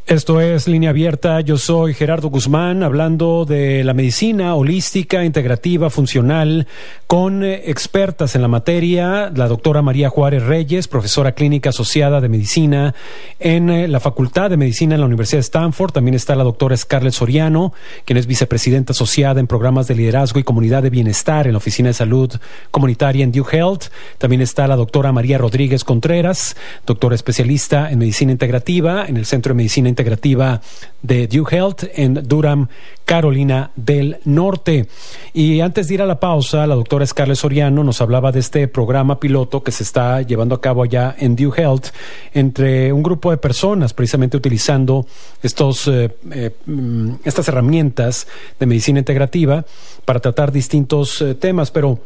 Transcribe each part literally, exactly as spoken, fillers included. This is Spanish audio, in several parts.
Esto es Línea Abierta. Yo soy Gerardo Guzmán, hablando de la medicina holística, integrativa, funcional, con expertas en la materia, la doctora María Juárez Reyes, profesora clínica asociada de medicina en la Facultad de Medicina en la Universidad de Stanford. También está la doctora Scarlett Soriano, quien es vicepresidenta asociada en programas de liderazgo y comunidad de bienestar en la Oficina de Salud Comunitaria en Duke Health. También está la doctora María Rodríguez Contreras, doctora especialista en medicina integrativa en el Centro de Medicina Integrativa de Duke Health en Durham, Carolina del Norte. Y antes de ir a la pausa, la doctora Scarlett Soriano nos hablaba de este programa piloto que se está llevando a cabo allá en Duke Health entre un grupo de personas, precisamente utilizando estos, eh, eh, estas herramientas de medicina integrativa para tratar distintos eh, temas, pero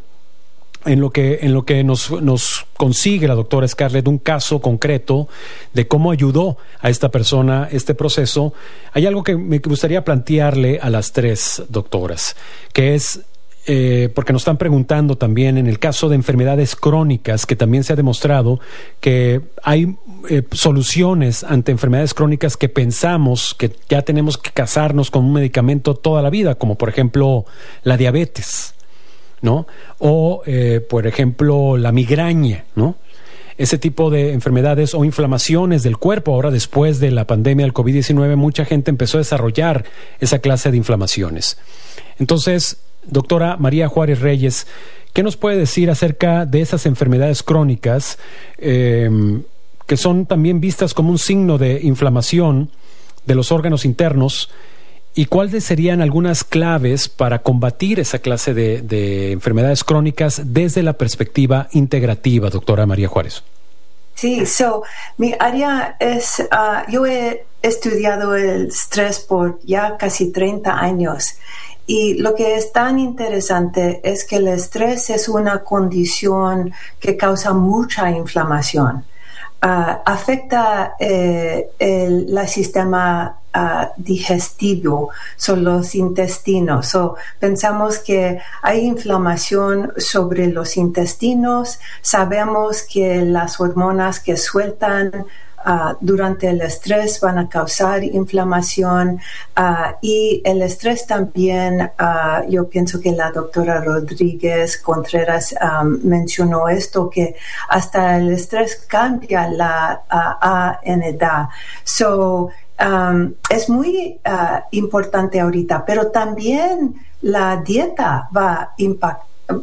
en lo que en lo que nos, nos consigue la doctora Scarlett un caso concreto de cómo ayudó a esta persona este proceso. Hay algo que me gustaría plantearle a las tres doctoras, que es, eh, porque nos están preguntando también en el caso de enfermedades crónicas, que también se ha demostrado que hay eh, soluciones ante enfermedades crónicas que pensamos que ya tenemos que casarnos con un medicamento toda la vida, como por ejemplo la diabetes, ¿no? O, eh, por ejemplo, la migraña, ¿no? Ese tipo de enfermedades o inflamaciones del cuerpo. Ahora, después de la pandemia del COVID diecinueve, mucha gente empezó a desarrollar esa clase de inflamaciones. Entonces, doctora María Juárez Reyes, ¿qué nos puede decir acerca de esas enfermedades crónicas eh, que son también vistas como un signo de inflamación de los órganos internos? ¿Y cuáles serían algunas claves para combatir esa clase de, de enfermedades crónicas desde la perspectiva integrativa, doctora María Juárez? Sí, so, mi área es, uh, yo he estudiado el estrés por ya casi treinta años. Y lo que es tan interesante es que el estrés es una condición que causa mucha inflamación. Uh, afecta eh, el, el sistema Uh, digestivo, son los intestinos. So, pensamos que hay inflamación sobre los intestinos, sabemos que las hormonas que sueltan Uh, durante el estrés van a causar inflamación uh, y el estrés también, uh, yo pienso que la doctora Rodríguez Contreras um, mencionó esto, que hasta el estrés cambia la uh, A N D A. So, um, es muy uh, importante ahorita, pero también la dieta va a impact,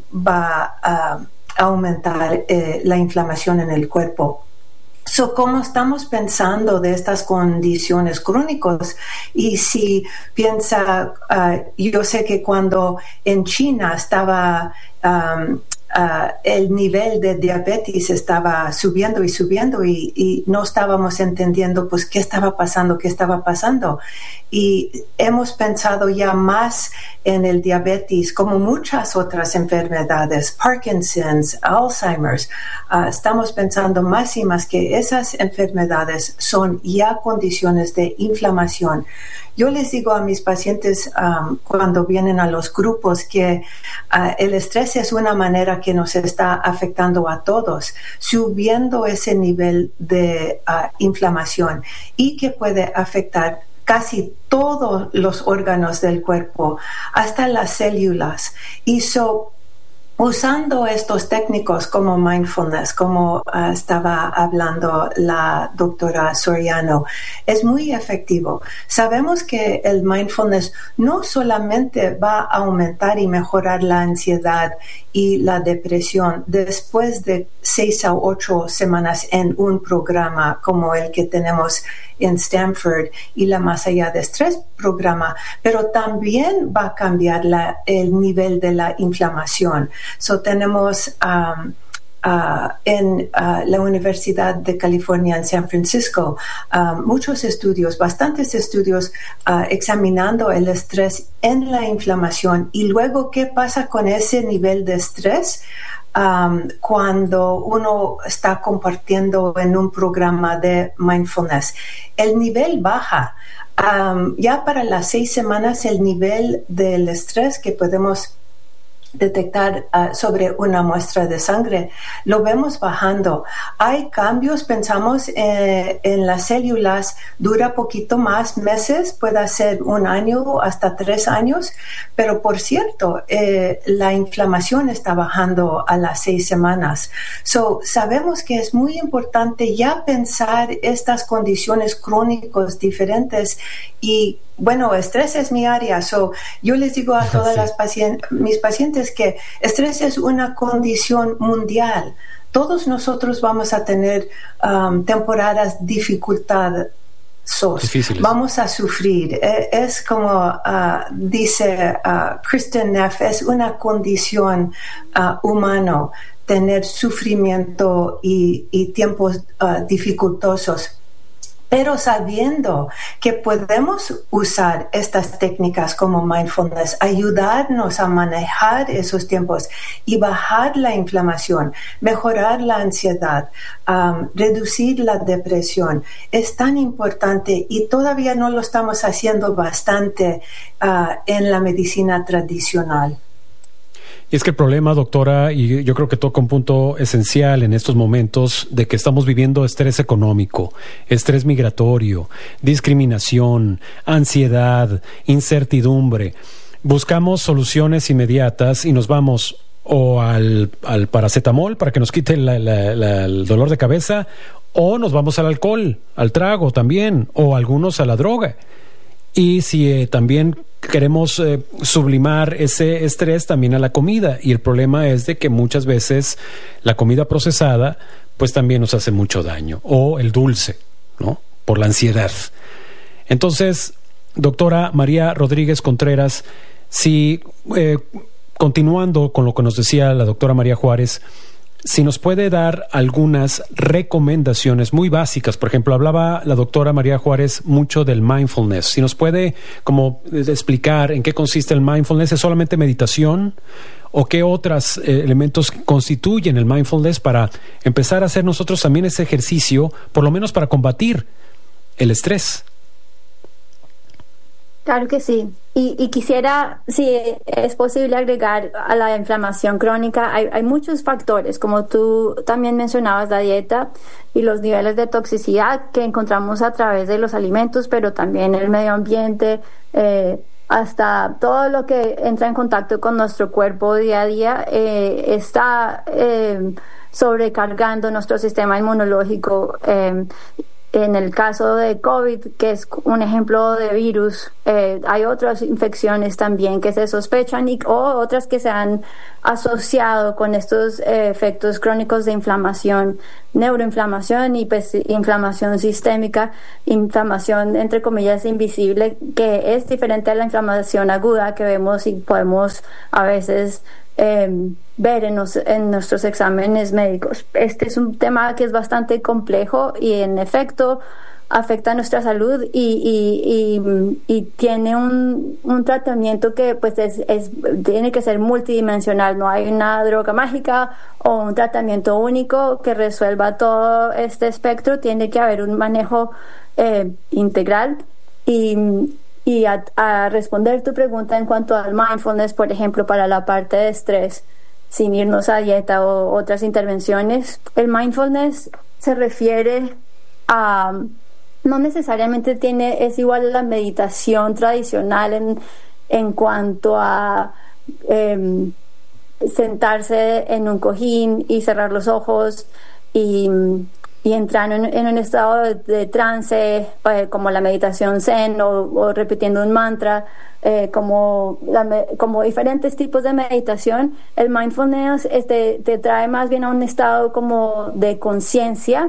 va a uh, aumentar eh, la inflamación en el cuerpo. So, ¿cómo estamos pensando de estas condiciones crónicas? Y si piensa, uh, yo sé que cuando en China estaba um, uh, el nivel de diabetes estaba subiendo y subiendo y, y no estábamos entendiendo pues qué estaba pasando, qué estaba pasando. Y hemos pensado ya más en el diabetes como muchas otras enfermedades, Parkinson's, Alzheimer's. Uh, estamos pensando más y más que esas enfermedades son ya condiciones de inflamación. Yo les digo a mis pacientes um, cuando vienen a los grupos que uh, el estrés es una manera que nos está afectando a todos, subiendo ese nivel de uh, inflamación y que puede afectar casi todos los órganos del cuerpo, hasta las células. Y so, usando estos técnicos como mindfulness, como uh, estaba hablando la doctora Soriano, es muy efectivo. Sabemos que el mindfulness no solamente va a aumentar y mejorar la ansiedad y la depresión después de seis a ocho semanas en un programa como el que tenemos en Stanford y la Más Allá de Estrés programa, pero también va a cambiar la, el nivel de la inflamación. So, tenemos um, uh, en uh, la Universidad de California en San Francisco uh, muchos estudios, bastantes estudios uh, examinando el estrés en la inflamación y luego qué pasa con ese nivel de estrés Um, cuando uno está compartiendo en un programa de mindfulness. El nivel baja. Um, ya para las seis semanas el nivel del estrés que podemos detectar uh, sobre una muestra de sangre, lo vemos bajando. Hay cambios, pensamos eh, en las células, dura poquito más, meses, puede ser un año hasta tres años, pero por cierto, eh, la inflamación está bajando a las seis semanas. So, sabemos que es muy importante ya pensar estas condiciones crónicas diferentes y bueno, estrés es mi área, so yo les digo a todas sí. las pacientes, mis pacientes que estrés es una condición mundial. Todos nosotros vamos a tener um, temporadas dificultades. Difíciles. Vamos a sufrir. Es como uh, dice uh, Kristen Neff, es una condición uh, humana tener sufrimiento y, y tiempos uh, dificultosos. Pero sabiendo que podemos usar estas técnicas como mindfulness, ayudarnos a manejar esos tiempos y bajar la inflamación, mejorar la ansiedad, um, reducir la depresión, es tan importante y todavía no lo estamos haciendo bastante uh, en la medicina tradicional. Y es que el problema, doctora, y yo creo que toca un punto esencial en estos momentos de que estamos viviendo estrés económico, estrés migratorio, discriminación, ansiedad, incertidumbre. Buscamos soluciones inmediatas y nos vamos o al, al paracetamol para que nos quite la, la, la, el dolor de cabeza, o nos vamos al alcohol, al trago también, o algunos a la droga. Y si eh, también queremos eh, sublimar ese estrés también a la comida, y el problema es de que muchas veces la comida procesada pues también nos hace mucho daño, o el dulce, ¿no? Por la ansiedad. Entonces, doctora María Rodríguez Contreras, si eh, continuando con lo que nos decía la doctora María Juárez, si nos puede dar algunas recomendaciones muy básicas. Por ejemplo, hablaba la doctora María Juárez mucho del mindfulness. Si nos puede como explicar en qué consiste el mindfulness, ¿es solamente meditación? ¿O qué otros eh, elementos constituyen el mindfulness para empezar a hacer nosotros también ese ejercicio, por lo menos para combatir el estrés? Claro que sí. Y, y quisiera, si es posible, agregar a la inflamación crónica, hay, hay muchos factores, como tú también mencionabas, la dieta y los niveles de toxicidad que encontramos a través de los alimentos, pero también el medio ambiente, eh, hasta todo lo que entra en contacto con nuestro cuerpo día a día, eh, está eh, sobrecargando nuestro sistema inmunológico. Eh, En el caso de COVID, que es un ejemplo de virus, eh, hay otras infecciones también que se sospechan y, o otras que se han asociado con estos eh, efectos crónicos de inflamación, neuroinflamación y pues, inflamación sistémica, inflamación entre comillas invisible, que es diferente a la inflamación aguda que vemos y podemos a veces Eh, ver en, los, en nuestros exámenes médicos. Este es un tema que es bastante complejo y en efecto afecta a nuestra salud y, y, y, y tiene un, un tratamiento que pues es, es, tiene que ser multidimensional. No hay una droga mágica o un tratamiento único que resuelva todo este espectro. Tiene que haber un manejo eh, integral. Y Y a, a responder tu pregunta en cuanto al mindfulness, por ejemplo, para la parte de estrés, sin irnos a dieta o otras intervenciones, el mindfulness se refiere a, no necesariamente tiene, es igual a la meditación tradicional en, en cuanto a eh, sentarse en un cojín y cerrar los ojos y y entrar en, en un estado de, de trance, eh, como la meditación zen o, o repitiendo un mantra, eh, como, la, como diferentes tipos de meditación. El mindfulness este, te trae más bien a un estado como de conciencia,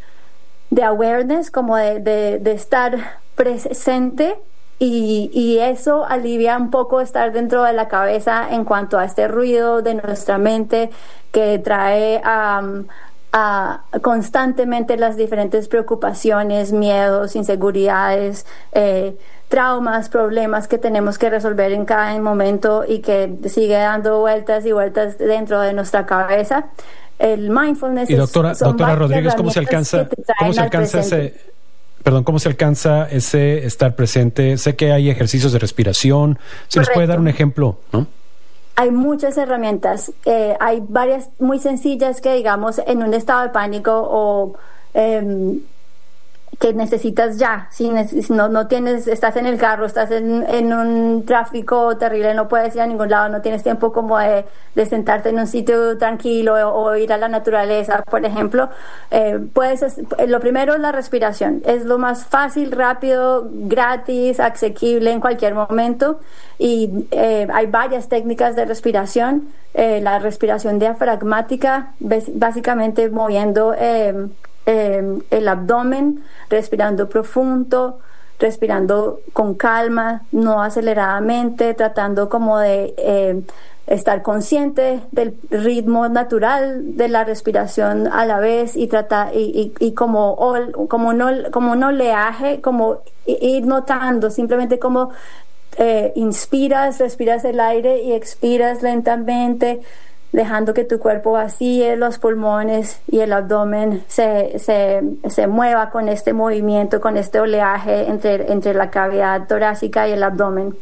de awareness, como de, de, de estar presente, y, y eso alivia un poco estar dentro de la cabeza en cuanto a este ruido de nuestra mente que trae a... Um, a constantemente las diferentes preocupaciones, miedos, inseguridades, eh, traumas, problemas que tenemos que resolver en cada momento y que sigue dando vueltas y vueltas dentro de nuestra cabeza. El mindfulness y doctora, es, doctora Rodríguez, ¿cómo se alcanza, cómo se alcanza ese, perdón, cómo se alcanza ese estar presente? Sé que hay ejercicios de respiración. Si nos puede dar un ejemplo, ¿no? hay muchas herramientas, eh, hay varias muy sencillas que, digamos, en un estado de pánico o eh, que necesitas ya, si no, no tienes, estás en el carro, estás en, en un tráfico terrible, no puedes ir a ningún lado, no tienes tiempo como de, de sentarte en un sitio tranquilo o, o ir a la naturaleza, por ejemplo, eh, puedes, lo primero es la respiración, es lo más fácil, rápido, gratis, asequible en cualquier momento, y eh, hay varias técnicas de respiración, eh, la respiración diafragmática, básicamente moviendo eh, Eh, el abdomen, respirando profundo, respirando con calma, no aceleradamente, tratando como de eh, estar consciente del ritmo natural de la respiración a la vez y tratar y, y, y como como no como un oleaje, como ir notando simplemente como eh, inspiras, respiras el aire y expiras lentamente, dejando que tu cuerpo vacíe los pulmones y el abdomen se, se, se mueva con este movimiento, con este oleaje entre, entre la cavidad torácica y el abdomen.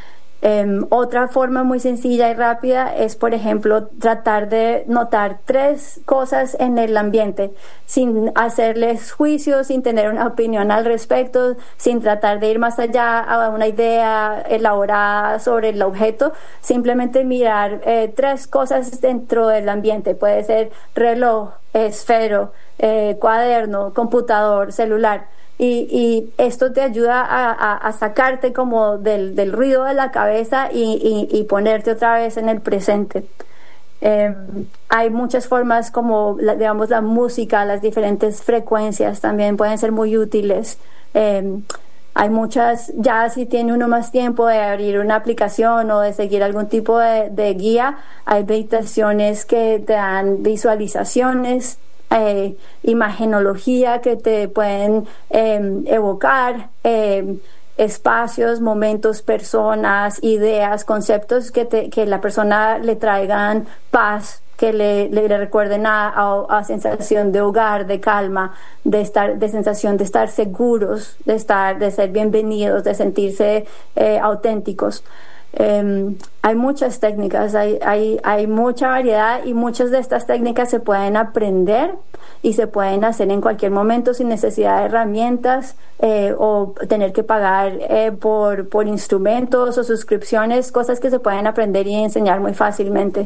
Um, otra forma muy sencilla y rápida es, por ejemplo, tratar de notar tres cosas en el ambiente sin hacerles juicios, sin tener una opinión al respecto, sin tratar de ir más allá a una idea elaborada sobre el objeto, simplemente mirar eh, tres cosas dentro del ambiente. Puede ser reloj, esfero, eh, cuaderno, computador, celular. Y, y esto te ayuda a, a, a sacarte como del, del ruido de la cabeza y, y, y ponerte otra vez en el presente. Eh, hay muchas formas como, la, digamos, la música, las diferentes frecuencias también pueden ser muy útiles. Eh, hay muchas, ya si tiene uno más tiempo de abrir una aplicación o de seguir algún tipo de, de guía, hay meditaciones que te dan visualizaciones, Eh, imagenología que te pueden eh, evocar eh, espacios, momentos, personas, ideas, conceptos que, te, que la persona le traigan paz, que le, le, le recuerden a, a, a sensación de hogar, de calma, de estar, de sensación de estar seguros, de estar, de ser bienvenidos, de sentirse eh, auténticos. Um, hay muchas técnicas, hay, hay, hay mucha variedad y muchas de estas técnicas se pueden aprender y se pueden hacer en cualquier momento sin necesidad de herramientas eh, o tener que pagar eh, por, por instrumentos o suscripciones, cosas que se pueden aprender y enseñar muy fácilmente.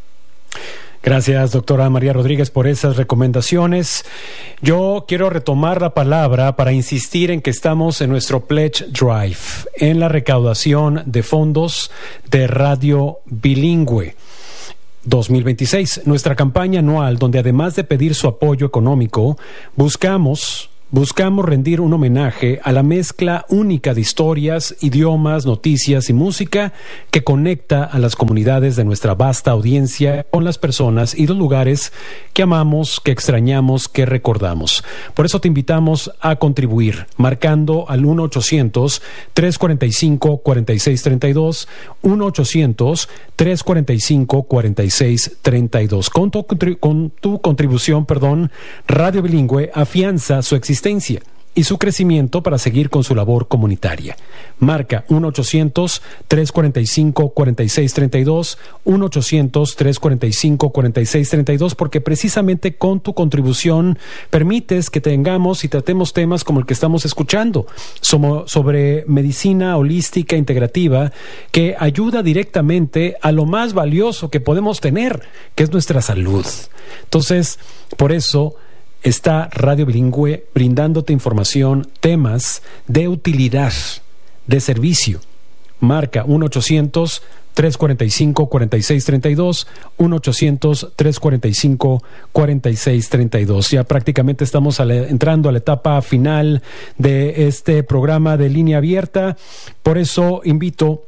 Gracias, doctora María Rodríguez, por esas recomendaciones. Yo quiero retomar la palabra para insistir en que estamos en nuestro Pledge Drive, en la recaudación de fondos de Radio Bilingüe dos mil veintiséis, nuestra campaña anual donde además de pedir su apoyo económico, buscamos... Buscamos rendir un homenaje a la mezcla única de historias, idiomas, noticias y música que conecta a las comunidades de nuestra vasta audiencia con las personas y los lugares que amamos, que extrañamos, que recordamos. Por eso te invitamos a contribuir marcando al uno ochocientos, tres cuarenta y cinco, cuarenta y seis treinta y dos, uno ochocientos, tres cuarenta y cinco, cuarenta y seis treinta y dos. Con tu, con tu contribución, perdón, Radio Bilingüe afianza su existencia y su crecimiento para seguir con su labor comunitaria. Marca uno ochocientos, tres cuarenta y cinco, cuarenta y seis treinta y dos, uno ochocientos, tres cuarenta y cinco, cuarenta y seis treinta y dos, porque precisamente con tu contribución permites que tengamos y tratemos temas como el que estamos escuchando, sobre medicina holística integrativa, que ayuda directamente a lo más valioso que podemos tener, que es nuestra salud. Entonces, por eso está Radio Bilingüe brindándote información, temas de utilidad, de servicio. Marca uno ochocientos, tres cuarenta y cinco, cuarenta y seis treinta y dos, uno ochocientos, tres cuarenta y cinco, cuarenta y seis treinta y dos. Ya prácticamente estamos a la, entrando a la etapa final de este programa de línea abierta. Por eso invito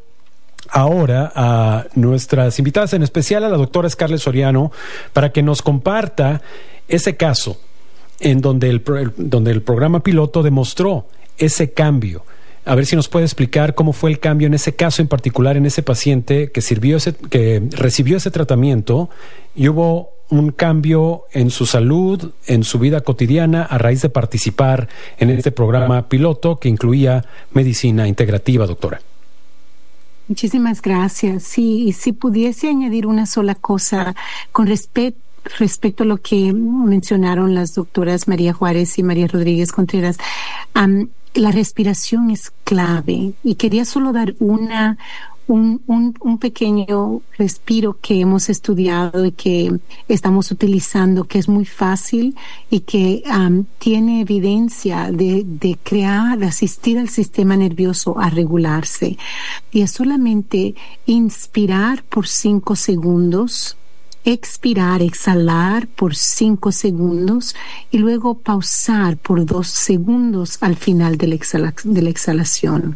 ahora a nuestras invitadas, en especial a la doctora Scarlett Soriano, para que nos comparta ese caso en donde el, donde el programa piloto demostró ese cambio. A ver si nos puede explicar cómo fue el cambio en ese caso en particular, en ese paciente que sirvió ese, que recibió ese tratamiento y hubo un cambio en su salud, en su vida cotidiana a raíz de participar en este programa piloto que incluía medicina integrativa, doctora. Muchísimas gracias. Sí, y si pudiese añadir una sola cosa con respecto respecto a lo que mencionaron las doctoras María Juárez y María Rodríguez Contreras, um, la respiración es clave y quería solo dar una Un, un, un pequeño respiro que hemos estudiado y que estamos utilizando, que es muy fácil y que um, tiene evidencia de, de crear, de asistir al sistema nervioso a regularse. Y es solamente inspirar por cinco segundos, expirar, exhalar por cinco segundos y luego pausar por dos segundos al final de la, exhala, de la exhalación.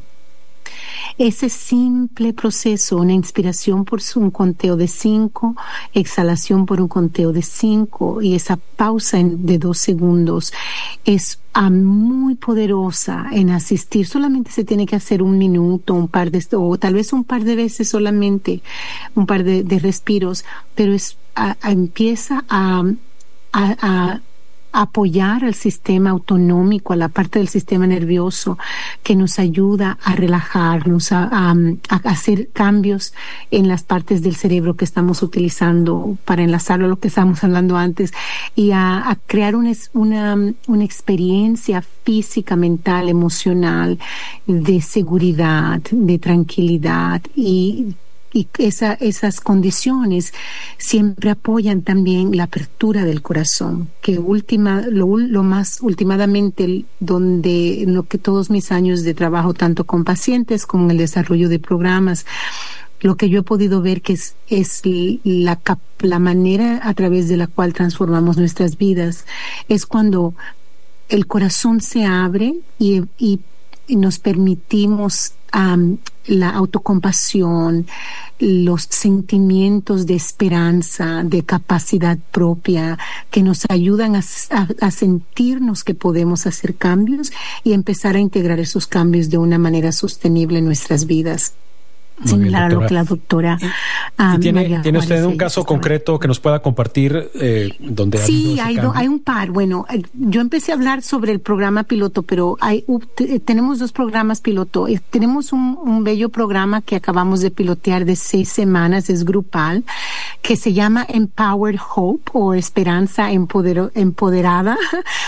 Ese simple proceso, una inspiración por un conteo de cinco, exhalación por un conteo de cinco y esa pausa en, de dos segundos es uh, muy poderosa en asistir. Solamente se tiene que hacer un minuto, un par de, o tal vez un par de veces solamente, un par de, de respiros, pero es uh, empieza a, a, a apoyar al sistema autonómico, a la parte del sistema nervioso que nos ayuda a relajarnos, a, a, a hacer cambios en las partes del cerebro que estamos utilizando para enlazarlo a lo que estábamos hablando antes y a, a crear una, una, una experiencia física, mental, emocional de seguridad, de tranquilidad y Y esa, esas condiciones siempre apoyan también la apertura del corazón, que última, lo, lo más últimamente donde en lo que todos mis años de trabajo, tanto con pacientes como en el desarrollo de programas, lo que yo he podido ver que es, es la, la manera a través de la cual transformamos nuestras vidas, es cuando el corazón se abre y, y, y nos permitimos um, la autocompasión, los sentimientos de esperanza, de capacidad propia, que nos ayudan a, a, a sentirnos que podemos hacer cambios y empezar a integrar esos cambios de una manera sostenible en nuestras vidas. Similar a lo que la doctora um, ¿Tiene, ¿tiene usted un caso concreto que nos pueda compartir eh, donde sí, hay, do, hay un par. Bueno, yo empecé a hablar sobre el programa piloto, pero hay, uh, t- tenemos dos programas piloto. Eh, tenemos un, un bello programa que acabamos de pilotear de seis semanas, es grupal, que se llama Empowered Hope o Esperanza Empoder- Empoderada.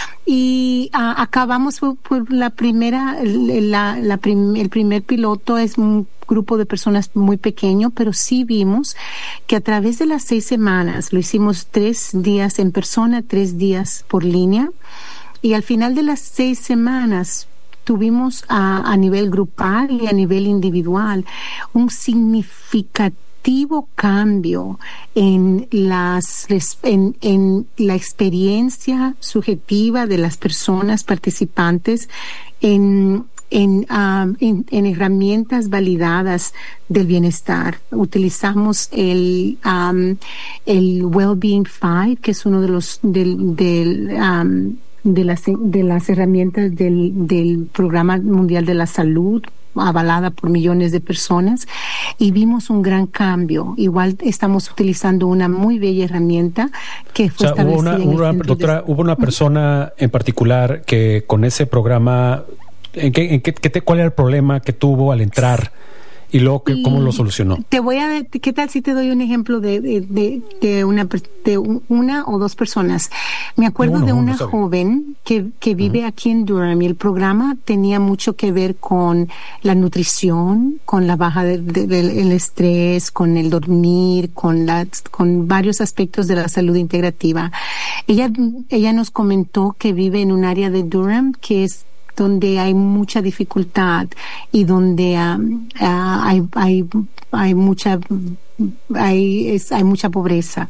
Y uh, acabamos por, por la primera, la, la prim, el primer piloto es un grupo de personas muy pequeño, pero sí vimos que a través de las seis semanas, lo hicimos tres días en persona, tres días por línea, y al final de las seis semanas tuvimos a, a nivel grupal y a nivel individual un significativo cambio en las en, en la experiencia subjetiva de las personas participantes en En, um, en, en herramientas validadas del bienestar. Utilizamos el um, el Wellbeing Five, que es uno de los del, del um, de las de las herramientas del del Programa Mundial de la Salud, avalada por millones de personas, y vimos un gran cambio. Igual estamos utilizando una muy bella herramienta que fue o sea, hubo una, una, doctora, de... hubo una persona en particular que con ese programa ¿En qué, en qué, qué te, ¿Cuál era el problema que tuvo al entrar y luego que, cómo lo solucionó? Te voy a, ¿qué tal si te doy un ejemplo de, de, de, de, una, de una o dos personas? Me acuerdo uno, de una joven que, que vive uh-huh. aquí en Durham y el programa tenía mucho que ver con la nutrición, con la baja del de, de, de, estrés, con el dormir, con, la, con varios aspectos de la salud integrativa. Ella, ella nos comentó que vive en un área de Durham que es donde hay mucha dificultad y donde um, uh, hay, hay, hay mucha hay, es, hay mucha pobreza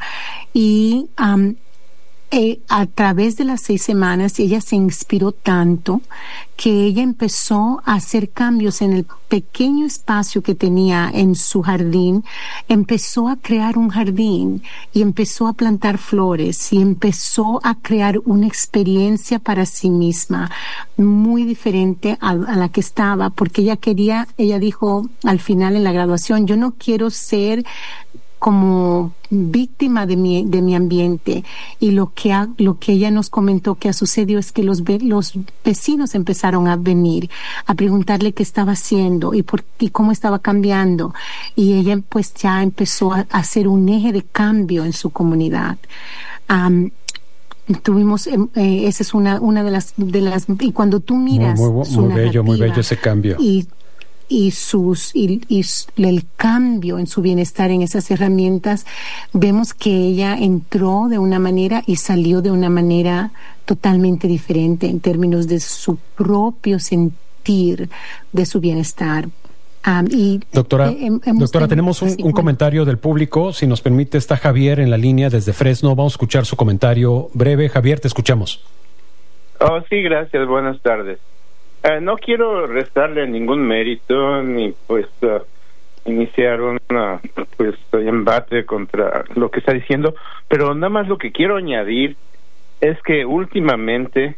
y um, eh, a través de las seis semanas ella se inspiró tanto que ella empezó a hacer cambios en el pequeño espacio que tenía en su jardín, empezó a crear un jardín y empezó a plantar flores y empezó a crear una experiencia para sí misma muy diferente a, a la que estaba, porque ella quería, ella dijo al final en la graduación, yo no quiero ser como víctima de mi, de mi ambiente. Y lo que, ha, lo que ella nos comentó que ha sucedido es que los, los vecinos empezaron a venir a preguntarle qué estaba haciendo y, por, y cómo estaba cambiando. Y ella pues ya empezó a, a hacer un eje de cambio en su comunidad. Um, Tuvimos, eh, esa es una, una de las, de las, y cuando tú miras muy, muy, su muy bello, muy bello ese cambio. Y, y sus, y, y el cambio en su bienestar en esas herramientas, vemos que ella entró de una manera y salió de una manera totalmente diferente en términos de su propio sentir de su bienestar. Um, y doctora, eh, hemos, doctora hemos, tenemos un, sí, un bueno. comentario del público. Si nos permite, está Javier en la línea desde Fresno. Vamos a escuchar su comentario breve. Javier, te escuchamos. Oh, sí, gracias. Buenas tardes. Uh, no quiero restarle ningún mérito ni pues uh, iniciar un pues embate contra lo que está diciendo, pero nada más lo que quiero añadir es que últimamente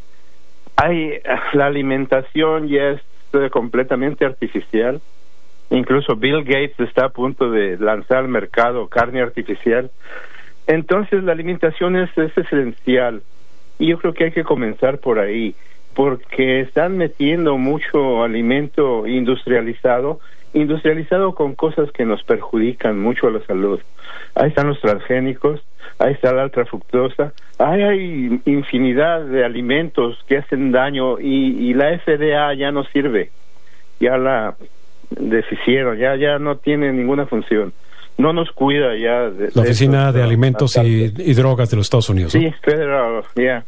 hay la alimentación ya es completamente artificial. Incluso Bill Gates está a punto de lanzar al mercado carne artificial. Entonces la alimentación es, es esencial y yo creo que hay que comenzar por ahí, porque están metiendo mucho alimento industrializado industrializado con cosas que nos perjudican mucho a la salud. Ahí están los transgénicos, ahí está la alta fructosa, ahí hay infinidad de alimentos que hacen daño y, y la F D A ya no sirve, ya la deshicieron, ya ya no tiene ninguna función, no nos cuida ya. De, la Oficina de, de Alimentos y, y Drogas de los Estados Unidos, ¿no? Sí, Federal, ya. Yeah.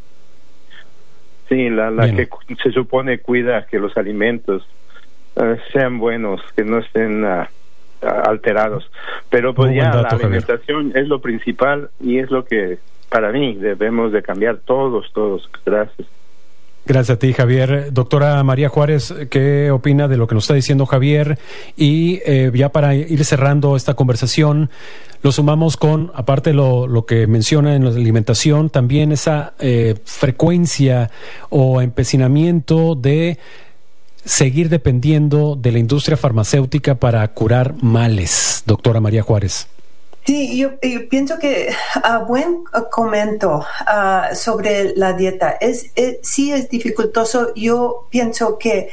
Sí, la, la que se supone cuida que los alimentos uh, sean buenos, que no estén uh, alterados. Pero pues Muy ya dato, la alimentación Javier. Es lo principal y es lo que para mí debemos de cambiar todos, todos. Gracias. Gracias a ti, Javier. Doctora María Juárez, ¿qué opina de lo que nos está diciendo Javier? Y eh, ya para ir cerrando esta conversación, lo sumamos con, aparte lo, lo que menciona en la alimentación, también esa eh, frecuencia o empecinamiento de seguir dependiendo de la industria farmacéutica para curar males. Doctora María Juárez. Sí, yo, yo pienso que uh, buen uh, comento uh, sobre la dieta. Es, es sí es dificultoso. Yo pienso que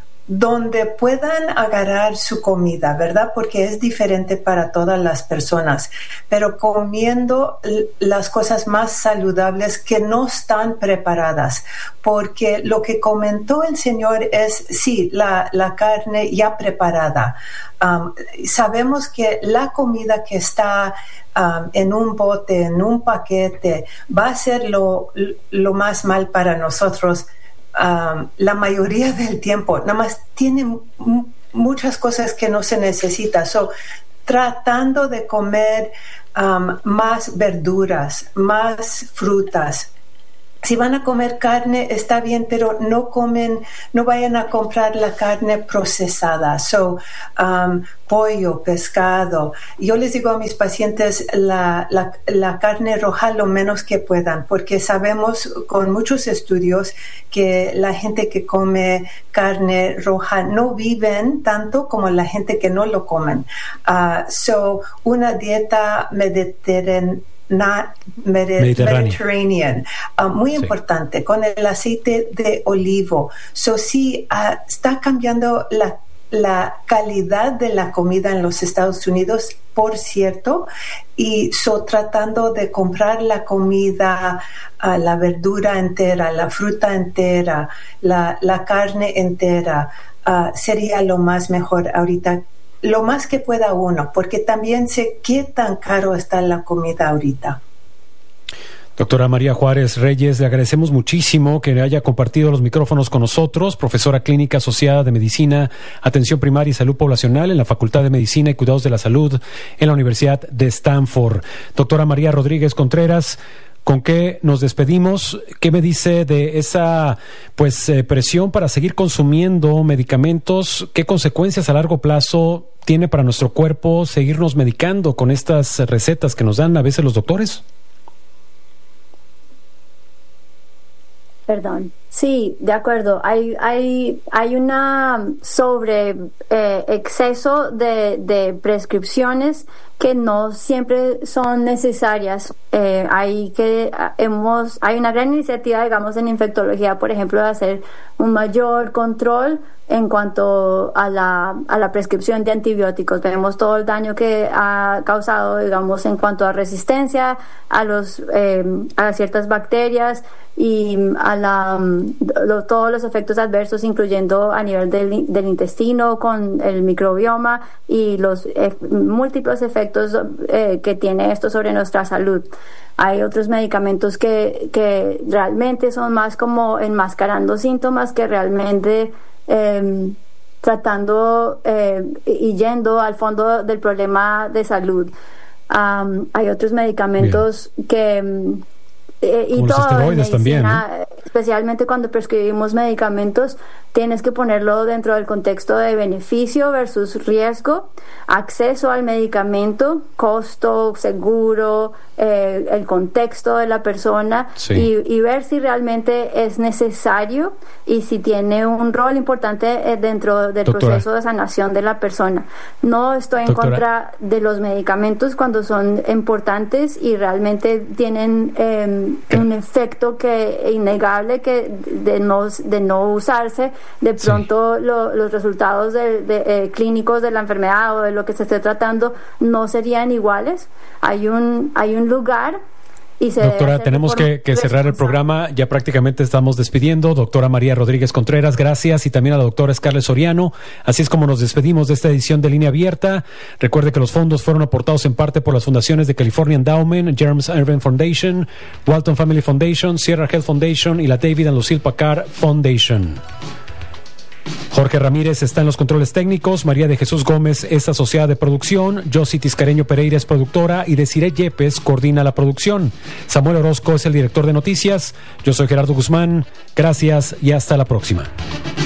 donde puedan agarrar su comida, ¿verdad? Porque es diferente para todas las personas, pero comiendo l- las cosas más saludables que no están preparadas, porque lo que comentó el señor es, sí, la, la carne ya preparada. Um, sabemos que la comida que está um, en un bote, en un paquete, va a ser lo, lo más mal para nosotros. Um, la mayoría del tiempo, nada más tiene m- muchas cosas que no se necesita. So, tratando de comer um, más verduras, más frutas. Si van a comer carne, está bien, pero no comen, no vayan a comprar la carne procesada. So, um, pollo, pescado. Yo les digo a mis pacientes la, la, la carne roja lo menos que puedan, porque sabemos con muchos estudios que la gente que come carne roja no viven tanto como la gente que no lo comen. Uh, so, una dieta mediterránea Na, Mediterránea, Mediterranean, uh, muy sí. importante, con el aceite de olivo. So, sí, uh, está cambiando la, la calidad de la comida en los Estados Unidos, por cierto, y so, tratando de comprar la comida, uh, la verdura entera, la fruta entera, la, la carne entera, uh, sería lo más mejor ahorita. Lo más que pueda uno, porque también sé qué tan caro está la comida ahorita. Doctora María Juárez Reyes, le agradecemos muchísimo que haya compartido los micrófonos con nosotros, profesora clínica asociada de Medicina, Atención Primaria y Salud Poblacional en la Facultad de Medicina y Cuidados de la Salud en la Universidad de Stanford. Doctora María Rodríguez Contreras, ¿con qué nos despedimos? ¿Qué me dice de esa pues eh, presión para seguir consumiendo medicamentos? ¿Qué consecuencias a largo plazo tiene para nuestro cuerpo seguirnos medicando con estas recetas que nos dan a veces los doctores? Perdón. Sí, de acuerdo. Hay hay hay una sobre eh, exceso de, de prescripciones que no siempre son necesarias. Eh, hay que hemos hay una gran iniciativa, digamos, en infectología, por ejemplo, de hacer un mayor control en cuanto a la a la prescripción de antibióticos. Vemos todo el daño que ha causado, digamos, en cuanto a resistencia a los eh, a ciertas bacterias y a la lo, todos los efectos adversos, incluyendo a nivel del, del intestino con el microbioma y los eh, múltiples efectos eh, que tiene esto sobre nuestra salud. Hay otros medicamentos que, que realmente son más como enmascarando síntomas que realmente eh, tratando eh, y yendo al fondo del problema de salud. Um, hay otros medicamentos Bien. que Eh, y todo en medicina, también, ¿no? Especialmente cuando prescribimos medicamentos, tienes que ponerlo dentro del contexto de beneficio versus riesgo, acceso al medicamento, costo, seguro, eh, el contexto de la persona, sí. y, y ver si realmente es necesario y si tiene un rol importante dentro del Doctora. proceso de sanación de la persona. No estoy en Doctora. contra de los medicamentos cuando son importantes y realmente tienen eh, un efecto que innegable que de no de no usarse, de pronto sí. lo, los resultados de, de, eh, clínicos de la enfermedad o de lo que se esté tratando no serían iguales. Hay un hay un lugar. Y se Doctora, tenemos que, que cerrar el programa, ya prácticamente estamos despidiendo. Doctora María Rodríguez Contreras, gracias, y también a la doctora Scarlett Soriano. Así es como nos despedimos de esta edición de Línea Abierta. Recuerde que los fondos fueron aportados en parte por las fundaciones de California Endowment, James Irvine Foundation, Walton Family Foundation, Sierra Health Foundation y la David and Lucille Packard Foundation. Jorge Ramírez está en los controles técnicos, María de Jesús Gómez es asociada de producción, Josie Tiscareño Pereira es productora y Desiree Yepes coordina la producción. Samuel Orozco es el director de noticias. Yo soy Gerardo Guzmán. Gracias y hasta la próxima.